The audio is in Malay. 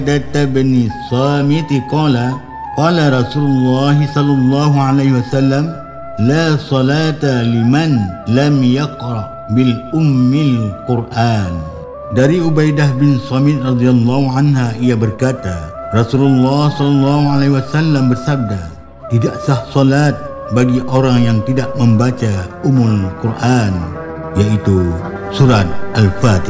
Ubaidah bin Samit qala Rasulullah sallallahu alaihi wasallam la salata liman lam yaqra bil ummil Quran. Dari Ubaidah bin Samit radhiyallahu anha, ia berkata, Rasulullah sallallahu alaihi wasallam bersabda, tidak sah solat bagi orang yang tidak membaca Ummul Quran, iaitu surat Al-Fatihah.